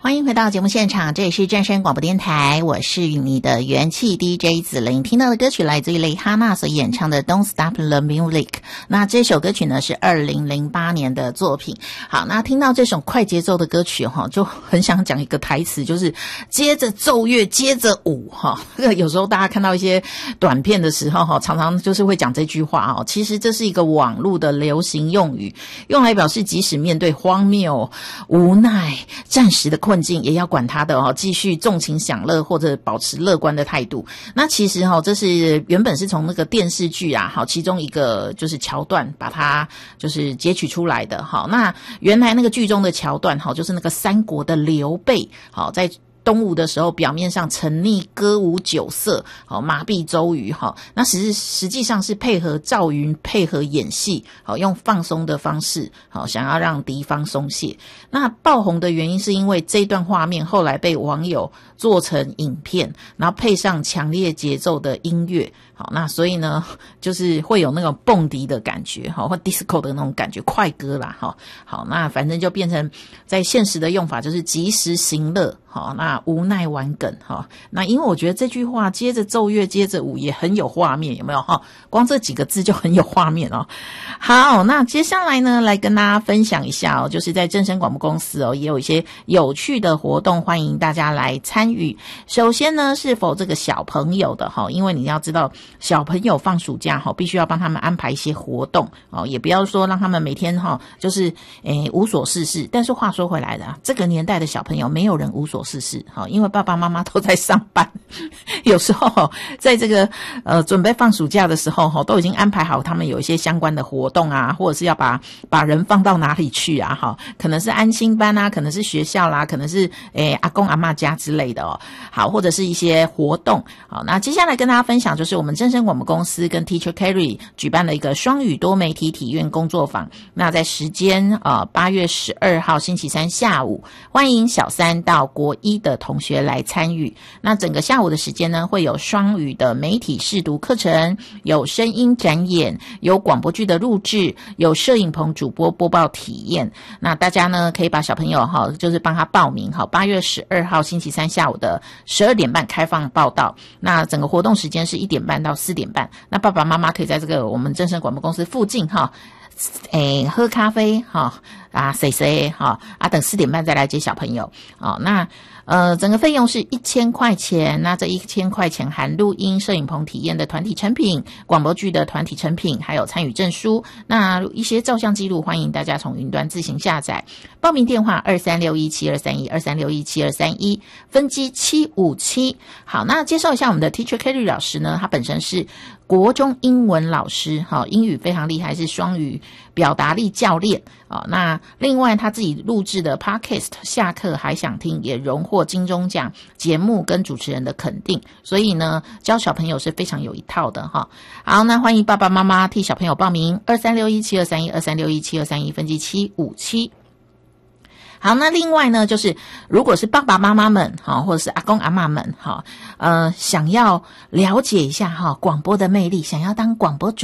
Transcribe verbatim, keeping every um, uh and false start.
欢迎回到节目现场，这里是正声广播电台，我是你的元气 D J 子玲。听到的歌曲来自于蕾哈娜所演唱的 Don't Stop the Music。 那这首歌曲呢是二零零八年的作品。好，那听到这首快节奏的歌曲哈，就很想讲一个台词，就是接着奏乐接着舞哈。这个有时候大家看到一些短片的时候哈，常常就是会讲这句话哦。其实这是一个网络的流行用语，用来表示即使面对荒谬、无奈、暂时的困境，也要管他的哦，继续纵情享乐或者保持乐观的态度。那其实哈、哦，这是原本是从那个电视剧啊，好，其中一个就是桥段把它就是截取出来的。好，那原来那个剧中的桥段，好，就是那个三国的刘备，好，在东吴的时候，表面上沉溺歌舞酒色，好麻痹周瑜哈。那实实际上是配合赵云配合演戏，好用放松的方式，好想要让敌方松懈。那爆红的原因是因为这段画面后来被网友做成影片，然后配上强烈节奏的音乐，好那所以呢，就是会有那种蹦迪的感觉，好或 disco 的那种感觉，快歌啦，好好那反正就变成在现实的用法就是及时行乐。好，那无奈玩梗哈，那因为我觉得这句话接着奏乐接着舞也很有画面，有没有哈？光这几个字就很有画面哦。好，那接下来呢，来跟大家分享一下哦，就是在正声广播公司哦，也有一些有趣的活动，欢迎大家来参与。首先呢，是否这个小朋友的哈，因为你要知道小朋友放暑假哈，必须要帮他们安排一些活动哦，也不要说让他们每天哈就是诶无所事事。但是话说回来的啊，这个年代的小朋友没有人无所事事，因为爸爸妈妈都在上班，有时候在这个呃准备放暑假的时候都已经安排好他们有一些相关的活动啊，或者是要把把人放到哪里去啊，哈，可能是安亲班啊，可能是学校啦，可能是诶阿公阿嬷家之类的哦，好，或者是一些活动。好，那接下来跟大家分享就是我们正声广播公司跟 Teacher Carry 举办了一个双语多媒体体验工作坊，那在时间呃八月十二号星期三下午，欢迎小三到国一的同学来参与。那整个下午的时间呢，会有双语的媒体试读课程，有声音展演，有广播剧的录制，有摄影棚主播播报体验。那大家呢可以把小朋友哈，就是帮他报名哈，八月十二号星期三下午的十二点半开放报到。那整个活动时间是一点半到四点半。那爸爸妈妈可以在这个我们正声广播公司附近哈，诶喝咖啡哈啊谁谁哈啊等四点半再来接小朋友哦。那呃整个费用是一千块钱，那这一千块钱含录音、摄影棚体验的团体成品、广播剧的团体成品，还有参与证书。那一些照相记录，欢迎大家从云端自行下载。报名电话二三六一七二三一二三六一七二三一，分机七五七。好，那介绍一下我们的 Teacher Carry 老师呢，他本身是国中英文老师，好，英语非常厉害，是双语表达力教练啊。那另外他自己录制的 Podcast 下课还想听，也荣获金钟奖节目跟主持人的肯定，所以呢教小朋友是非常有一套的哈。好，那欢迎爸爸妈妈替小朋友报名二三六一七二三一二三六一七二三一，分机七五七。好，那另外呢，就是如果是爸爸妈妈们哈，或者是阿公阿嬷们哈，呃，想要了解一下哈广播的魅力，想要当广播主